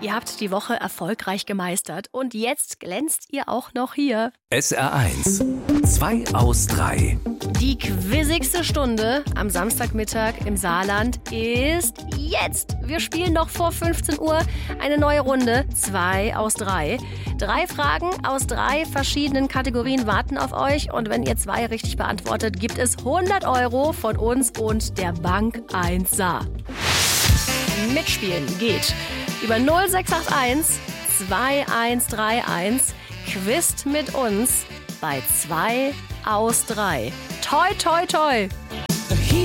Ihr habt die Woche erfolgreich gemeistert und jetzt glänzt ihr auch noch hier. SR1, 2 aus 3. Die quizzigste Stunde am Samstagmittag im Saarland ist jetzt. Wir spielen noch vor 15 Uhr eine neue Runde, 2 aus 3. 3 Fragen aus 3 verschiedenen Kategorien warten auf euch. Und wenn ihr 2 richtig beantwortet, gibt es 100 € von uns und der Bank 1 Saar. Mitspielen geht über 0681 2131. Quizt mit uns bei 2 aus 3. Toi, toi, toi!